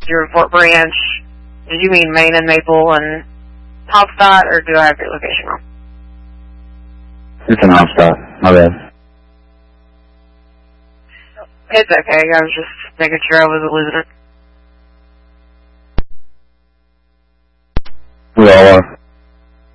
you're in Fort Branch. Did you mean Main and Maple and Hopstad, or do I have your location wrong? It's in Hopstad. My bad. It's okay. I was just making sure I wasn't losing it. We all are.